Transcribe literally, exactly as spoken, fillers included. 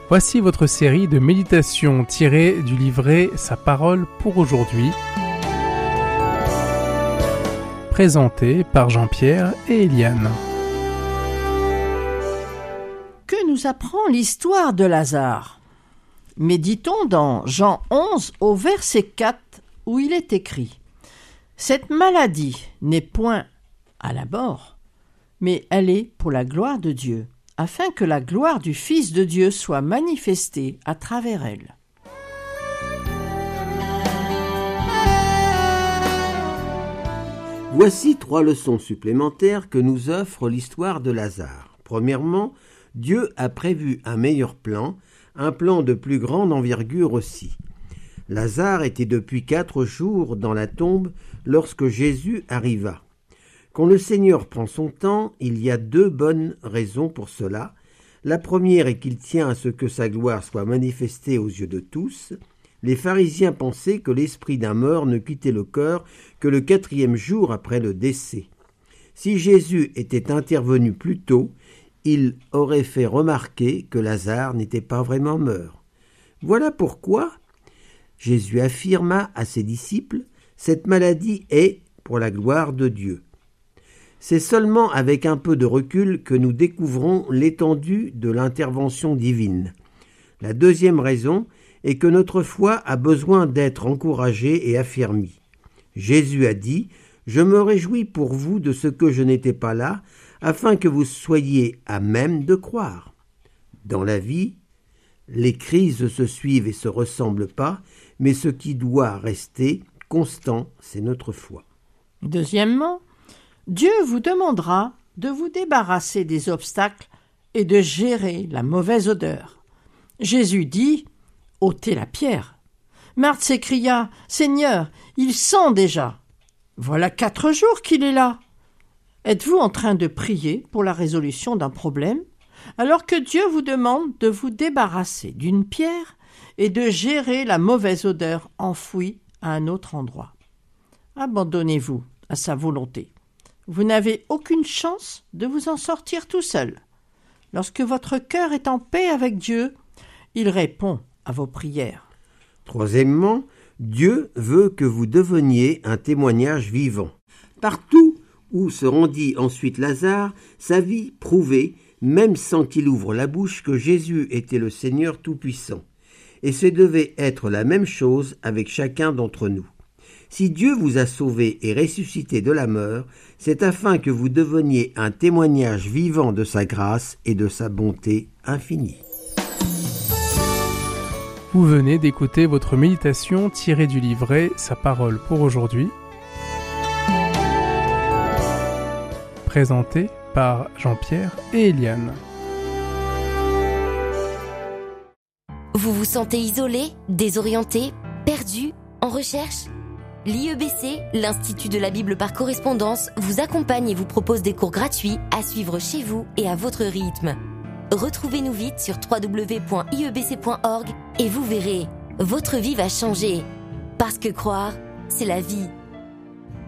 Voici votre série de méditations tirées du livret Sa parole pour aujourd'hui, présentée par Jean-Pierre et Eliane. Que nous apprend l'histoire de Lazare ? Méditons dans Jean onze au verset quatre où il est écrit « Cette maladie n'est point à la mort, mais elle est pour la gloire de Dieu, afin que la gloire du Fils de Dieu soit manifestée à travers elle. » Voici trois leçons supplémentaires que nous offre l'histoire de Lazare. Premièrement, Dieu a prévu un meilleur plan, un plan de plus grande envergure aussi. Lazare était depuis quatre jours dans la tombe lorsque Jésus arriva. Quand le Seigneur prend son temps, il y a deux bonnes raisons pour cela. La première est qu'il tient à ce que sa gloire soit manifestée aux yeux de tous. Les pharisiens pensaient que l'esprit d'un mort ne quittait le corps que le quatrième jour après le décès. Si Jésus était intervenu plus tôt, il aurait fait remarquer que Lazare n'était pas vraiment mort. Voilà pourquoi Jésus affirma à ses disciples « Cette maladie est pour la gloire de Dieu ». C'est seulement avec un peu de recul que nous découvrons l'étendue de l'intervention divine. La deuxième raison est que notre foi a besoin d'être encouragée et affermie. Jésus a dit « Je me réjouis pour vous de ce que je n'étais pas là, afin que vous soyez à même de croire. » Dans la vie, les crises se suivent et se ressemblent pas, mais ce qui doit rester constant, c'est notre foi. Deuxièmement, Dieu vous demandera de vous débarrasser des obstacles et de gérer la mauvaise odeur. Jésus dit « ôtez la pierre ». Marthe s'écria « Seigneur, il sent déjà. Voilà quatre jours qu'il est là. » Êtes-vous en train de prier pour la résolution d'un problème, alors que Dieu vous demande de vous débarrasser d'une pierre et de gérer la mauvaise odeur enfouie à un autre endroit? Abandonnez-vous à sa volonté. Vous n'avez aucune chance de vous en sortir tout seul. Lorsque votre cœur est en paix avec Dieu, il répond à vos prières. Troisièmement, Dieu veut que vous deveniez un témoignage vivant. Partout où se rendit ensuite Lazare, sa vie prouvait, même sans qu'il ouvre la bouche, que Jésus était le Seigneur Tout-Puissant. Et ce devait être la même chose avec chacun d'entre nous. Si Dieu vous a sauvé et ressuscité de la mort, c'est afin que vous deveniez un témoignage vivant de sa grâce et de sa bonté infinie. Vous venez d'écouter votre méditation tirée du livret Sa parole pour aujourd'hui, présentée par Jean-Pierre et Eliane. Vous vous sentez isolé, désorienté, perdu, en recherche ? L'I E B C, l'Institut de la Bible par correspondance, vous accompagne et vous propose des cours gratuits à suivre chez vous et à votre rythme. Retrouvez-nous vite sur w w w point i e b c point org et vous verrez, votre vie va changer. Parce que croire, c'est la vie.